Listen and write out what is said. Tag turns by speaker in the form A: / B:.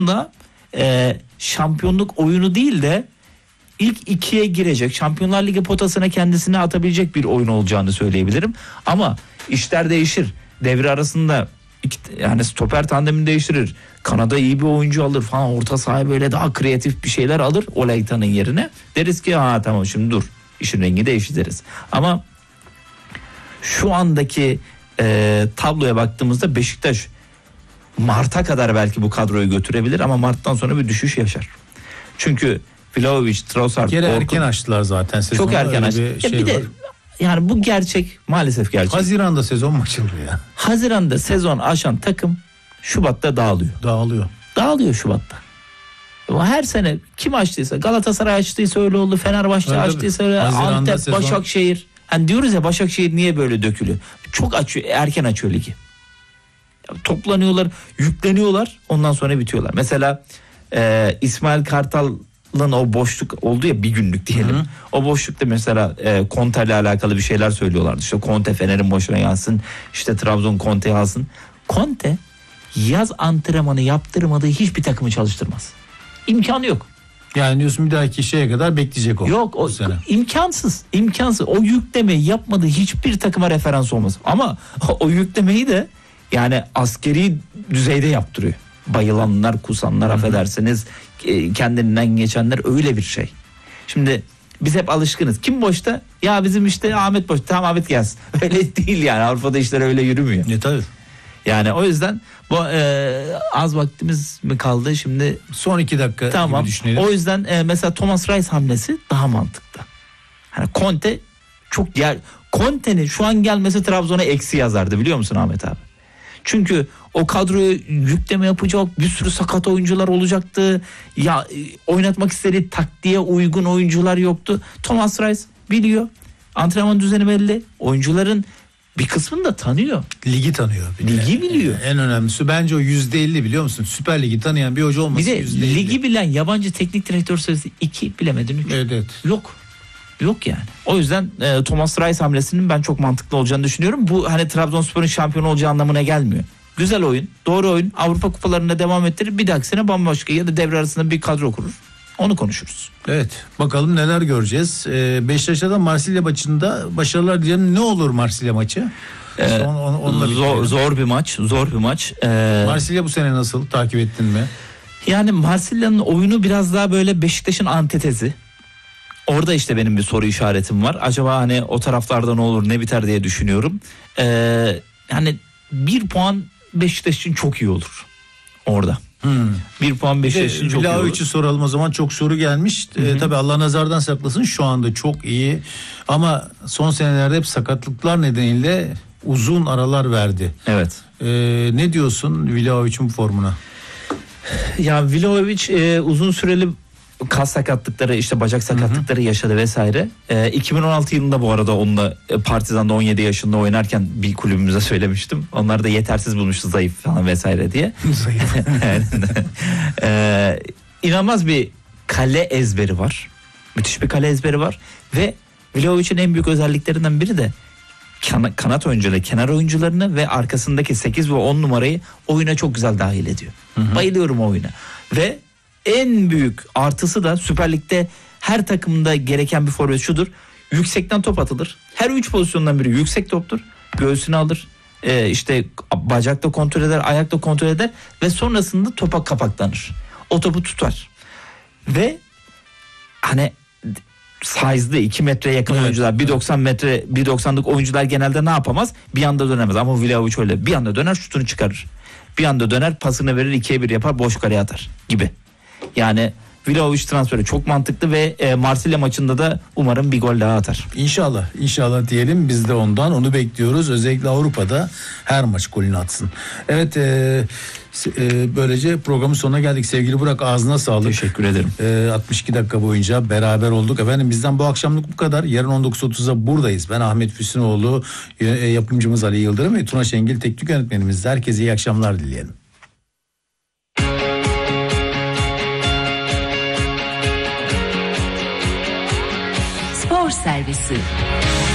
A: da şampiyonluk oyunu değil de ilk ikiye girecek, Şampiyonlar Ligi potasına kendisini atabilecek bir oyun olacağını söyleyebilirim. Ama işler değişir. Devre arasında yani stoper tandemini değiştirir. Kanada iyi bir oyuncu alır falan, orta sahaya böyle daha kreatif bir şeyler alır Olaita'nın yerine. Deriz ki tamam şimdi dur, işin rengi değişti deriz. Ama şu andaki tabloya baktığımızda Beşiktaş Mart'a kadar belki bu kadroyu götürebilir ama Mart'tan sonra bir düşüş yaşar. Çünkü Vlahovic, Trossard,
B: erken açtılar zaten sezonu.
A: Çok erken açtı. Bir de yani bu gerçek, maalesef gerçek.
B: Haziran'da sezon mu açıldı ya?
A: Haziran'da sezon açan takım Şubat'ta dağılıyor Şubat'ta. Her sene kim açtıysa, Galatasaray açtıysa öyle oldu, Fenerbahçe açtıysa öyle, Antep, sezon... Başakşehir. Hani diyoruz ya, Başakşehir niye böyle dökülüyor? Çok erken açıyor ligi. Toplanıyorlar, yükleniyorlar, ondan sonra bitiyorlar. Mesela İsmail Kartal'ın o boşluk oldu ya, bir günlük diyelim. Hı-hı. O boşlukta mesela Conte ile alakalı bir şeyler söylüyorlardı. İşte Conte Fener'in boşuna yansın, işte Trabzon Conte'yi alsın. Conte yaz antrenmanı yaptırmadığı hiçbir takımı çalıştırmaz. İmkanı yok.
B: Yani diyorsun bir dahaki şeye kadar bekleyecek o.
A: Yok, o imkansız. O yüklemeyi yapmadığı hiçbir takıma referans olmaz. Ama o yüklemeyi de yani askeri düzeyde yaptırıyor. Bayılanlar, kusanlar, affedersiniz, kendinden geçenler, öyle bir şey. Şimdi biz hep alışkınız. Kim boşta? Ya bizim işte Ahmet boşta. Tamam, Ahmet gelsin. Öyle değil yani. Avrupa'da işler öyle yürümüyor.
B: Tabii.
A: Yani o yüzden bu az vaktimiz mi kaldı şimdi?
B: Son 2 dakika
A: tamam.
B: Gibi düşünelim.
A: O yüzden mesela Thomas Reis hamlesi daha mantıklı. Hani Conte çok Conte'nin şu an gelmesi Trabzon'a eksi yazardı, biliyor musun Ahmet abi? Çünkü o kadroya yükleme yapacak, bir sürü sakat oyuncular olacaktı. Ya oynatmak istediği taktiğe uygun oyuncular yoktu. Thomas Reis biliyor. Antrenman düzeni belli. Oyuncuların bir kısmını da tanıyor.
B: Ligi tanıyor.
A: Ligi biliyor.
B: En önemlisi bence o %50, biliyor musun? Süper Ligi tanıyan bir hoca olması.
A: Bir de
B: %50.
A: ligi bilen yabancı teknik direktör sayısı 2, bilemedin 3.
B: Evet.
A: Yok yani. O yüzden Thomas Reis hamlesinin ben çok mantıklı olacağını düşünüyorum. Bu hani Trabzonspor'un şampiyon olacağı anlamına gelmiyor. Güzel oyun, doğru oyun, Avrupa kupalarında devam ettirir. Bir dahaki sene bambaşka ya da devre arasında bir kadro kurur. Onu konuşuruz.
B: Evet, bakalım neler göreceğiz. Beşiktaş'a da Marsilya maçında başarılar diyelim. Ne olur Marsilya maçı?
A: Zor bir maç.
B: Marsilya bu sene nasıl, takip ettin mi?
A: Yani Marsilya'nın oyunu biraz daha böyle Beşiktaş'ın antitezi. Orada işte benim bir soru işaretim var. Acaba hani o taraflarda ne olur ne biter diye düşünüyorum. Yani 1 puan Beşiktaş için çok iyi olur orada. 1 puan Beşiktaş için çok iyi olur.
B: Vlahovic'i soralım o zaman, çok soru gelmiş. Tabii Allah nazardan saklasın, şu anda çok iyi. Ama son senelerde hep sakatlıklar nedeniyle uzun aralar verdi.
A: Evet.
B: Ne diyorsun Vlahovic'in formuna?
A: Ya Vlahovic uzun süreli kas sakatlıkları, işte bacak sakatlıkları yaşadı vesaire. 2016 yılında bu arada onunla Partizan'da 17 yaşında oynarken bir kulübümüze söylemiştim. Onlar da yetersiz bulmuştu, zayıf falan vesaire diye.
B: Zayıf.
A: İnanılmaz bir kale ezberi var. Müthiş bir kale ezberi var. Ve Vlahovic'in en büyük özelliklerinden biri de kanat oyuncuları, kenar oyuncularını ve arkasındaki 8 ve 10 numarayı oyuna çok güzel dahil ediyor. Bayılıyorum o oyuna. Ve en büyük artısı da Süper Lig'de her takımda gereken bir forvet şudur: yüksekten top atılır. Her 3 pozisyondan biri yüksek toptur. Göğsünü alır. İşte bacakta kontrol eder, ayakta kontrol eder ve sonrasında topa kapaklanır. O topu tutar. Ve hani size'lı 2 metreye yakın oyuncular, 1.90 metre, 1.90'lık oyuncular genelde ne yapamaz? Bir anda dönemez. Ama Vlahovic öyle. Bir anda döner, şutunu çıkarır. Bir anda döner, pasını verir, 2'ye 1 yapar, boş kaleye atar gibi. Yani Vlahovic transferi çok mantıklı ve Marsilya maçında da umarım bir gol daha atar.
B: İnşallah diyelim, biz de onu bekliyoruz. Özellikle Avrupa'da her maç golünü atsın. Evet, böylece programın sonuna geldik. Sevgili Burak, ağzına sağlık.
A: Teşekkür ederim.
B: 62 dakika boyunca beraber olduk. Efendim, bizden bu akşamlık bu kadar. Yarın 19.30'da buradayız. Ben Ahmet Füsunoğlu, yapımcımız Ali Yıldırım ve Tuna Şengil teknik yönetmenimiz. Herkese iyi akşamlar dileyelim.
C: Spor Servisi.